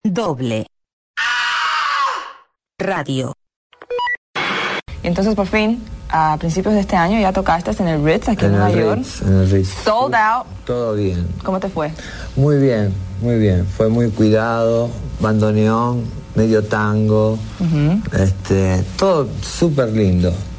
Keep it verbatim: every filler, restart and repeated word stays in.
Doble Radio. Y entonces por fin, a principios de este año, ya tocaste en el Ritz aquí en, en Nueva York. Ritz, en el Ritz. Sold out. Todo bien. ¿Cómo te fue? Muy bien, muy bien. Fue muy cuidado, bandoneón, medio tango, uh-huh. este, todo súper lindo.